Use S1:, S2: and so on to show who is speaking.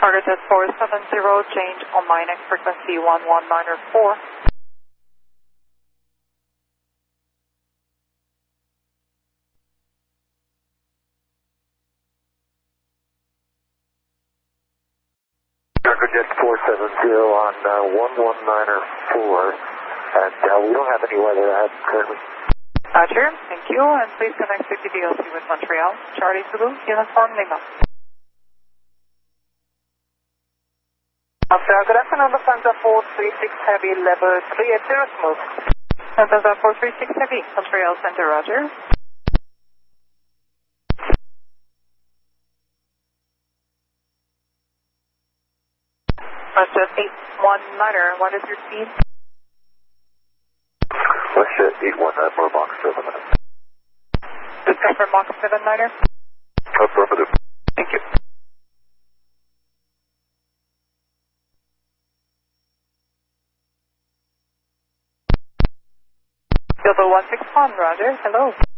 S1: Target at 470, change on line frequency 11904.
S2: Cargo Jet 470 on 11904, and we don't have any weather ahead currently.
S1: Roger, thank you, and please connect to PDLC with Montreal. Charlie Zulu, Uniform Lima.
S3: Good afternoon, Lufthansa 436 Heavy, level 380, smooth.
S1: Lufthansa 436 Heavy, Montreal Center, Roger. WestJet 819, what is your speed?
S2: WestJet 819 for Mach 7.
S1: Just confirm Mach 79er.
S2: Affirmative.
S1: Thank you. Kyoto 161, Roger, hello.